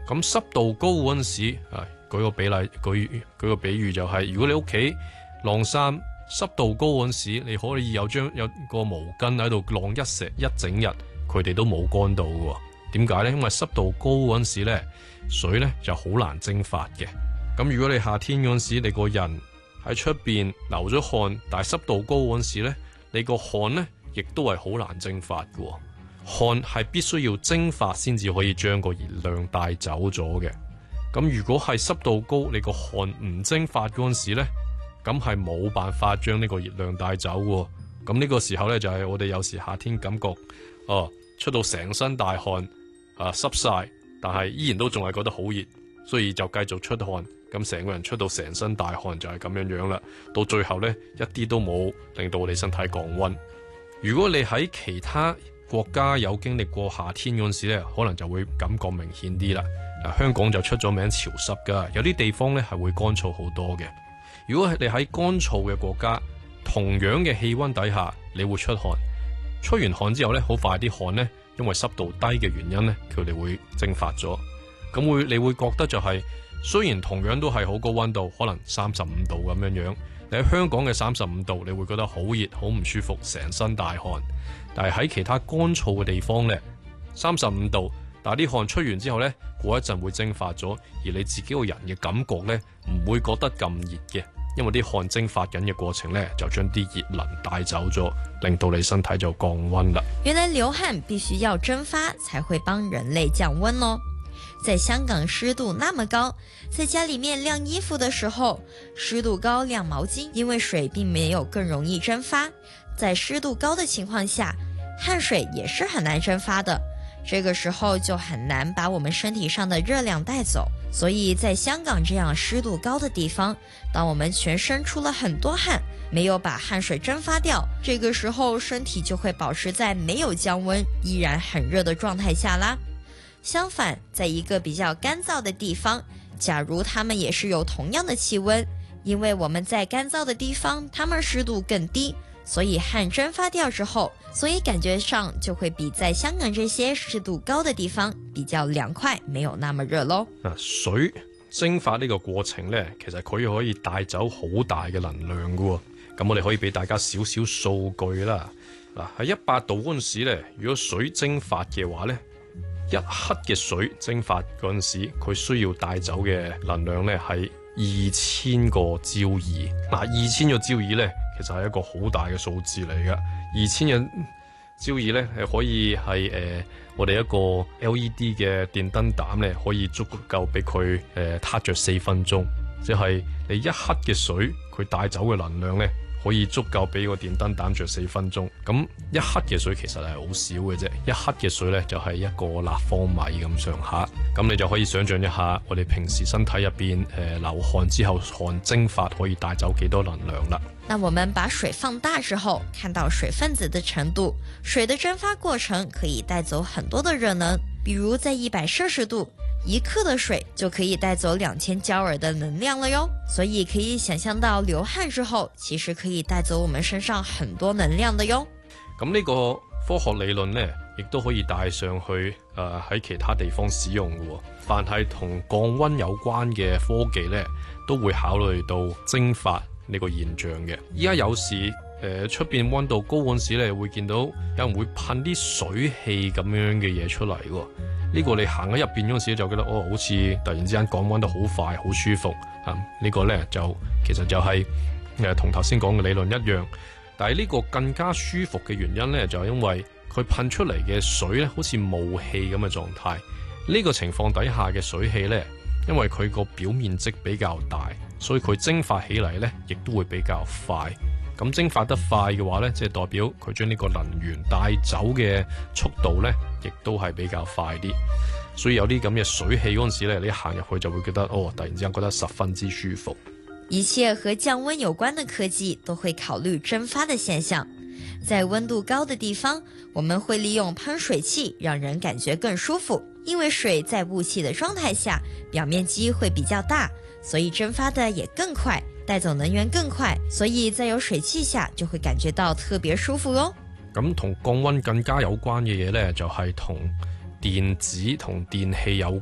咁濕度高嗰陣時，舉個比喻就係，如果你屋企晾衫濕度高嗰陣時，你可以有個毛巾喺度晾一整日，佢哋都冇乾到嘅。點解呢？因為濕度高嗰陣時呢，水呢就好難蒸發嘅。咁如果你夏天嗰陣時，你個人喺出邊流咗汗，但係濕度高嗰陣時呢，你個汗呢亦都係好難蒸發嘅。汗係必須要蒸發先至可以將個熱量帶走咗嘅。咁如果係濕度高，你個汗唔蒸發嗰陣時呢，咁係冇辦法將呢個熱量帶走嘅。咁呢個時候呢，就係我哋有時夏天感覺出到成身大汗濕晒，但係依然都仲係覺得好熱，所以就繼續出汗。咁成個人出到成身大汗就係咁樣樣啦。到最後呢，一啲都冇令到我哋身體降溫。如果你喺其他國家有經歷過夏天嗰陣時咧，可能就會感覺明顯啲啦。香港就出咗名潮濕噶，有啲地方咧係會乾燥好多嘅。如果係你喺乾燥嘅國家，同樣嘅氣溫底下，你會出汗。出完汗之後咧，好快啲汗咧，因為濕度低嘅原因咧，佢哋會蒸發咗。咁你會覺得就係，雖然同樣都係好高溫度，可能35度咁樣樣，你喺香港嘅35度，你會覺得好熱、好唔舒服，成身大汗。但係喺其他乾燥嘅地方呢，35度，但係啲汗出完之後呢，過一陣會蒸發咗，而你自己個人嘅感覺呢，唔會覺得咁熱嘅，因為啲汗蒸發緊嘅過程呢，就將啲熱能帶走咗，令到你身體就降溫啦。 原來流汗必須要蒸發才會幫人類降溫哦。在香港濕度那麼高，在家裡面晾衣服的時候，濕度高晾毛巾，因為水並沒有更容易蒸發，在濕度高的情況下，汗水也是很難蒸發的，這個時候就很難把我們身體上的熱量帶走。所以在香港這樣濕度高的地方，當我們全身出了很多汗，沒有把汗水蒸發掉，這個時候身體就會保持在沒有降溫，依然很熱的狀態下啦。相反，在一個比較乾燥的地方，假如它們也是有同樣的氣溫，因為我們在乾燥的地方，它們濕度更低，所以汗蒸發掉之後，所以感覺上就會比在香港這些濕度高的地方比較涼快，沒有那麼熱咯。 水蒸發呢個過程呢，其實佢可以帶走好大嘅能量㗎。咁我哋可以俾大家少少數據啦。喺100度嗰陣時呢，如果水蒸發嘅話呢，1克嘅水蒸發嗰陣時，佢需要帶走嘅能量呢係2000個焦耳。2000個焦耳呢，其實係一個好大嘅數字嚟㗎。2000個焦耳呢，係可以係我哋一個 LED 嘅電燈膽呢，可以足夠俾佢撻着4分鐘。即係你1克嘅水，佢帶走嘅能量呢，可以足夠俾個電燈膽着4分鐘。咁1克嘅水其實係好少嘅啫，1克嘅水呢，就係1個立方米咁上下。咁你就可以想象一下，我哋平時身體入邊流汗之後，汗蒸發可以帶走幾多能量啦。 那我們把水放大之後，看到水分子的程度，水的蒸發過程可以帶走很多的熱能。比如在100攝氏度，1克的水就可以帶走2000焦耳的能量了喲。所以可以想象到流汗之後，其實可以帶走我們身上很多能量的喲。 咁呢個科學理論呢，亦都可以帶上去喺其他地方使用嘅。凡係同降溫有關嘅科技呢，都會考慮到蒸發呢個現象嘅。依家有時出邊溫度高嗰陣時咧，會見到有人會噴啲水氣咁樣嘅嘢出嚟喎。呢個你行喺入邊嗰陣時就覺得好似突然之間降溫得好快，好舒服啊！呢個呢，就其實就係同頭先講嘅理論一樣，但係呢個更加舒服嘅原因呢，就係因為佢噴出嚟嘅水呢，好似霧氣咁嘅狀態。呢個情況底下嘅水氣呢，因為佢個表面積比較大，所以佢蒸發起嚟呢，亦都會比較快。咁蒸發得快嘅話呢，即係代表佢將呢個能源帶走嘅速度呢，亦都係比較快啲。所以有啲咁嘅水氣嗰陣時呢，你行入去就會覺得突然之間覺得十分之舒服。 一切和降溫有關的科技都會考慮蒸發的現象。在溫度高的地方，我們會利用噴水器，讓人感覺更舒服。因為水在霧氣的狀態下，表面積會比較大，所以蒸發的也更快，帶走能源更快，所以在有水汽下就會感覺到特別舒服喲。 咁同降溫更加有關嘅嘢呢，就係同電子同電器有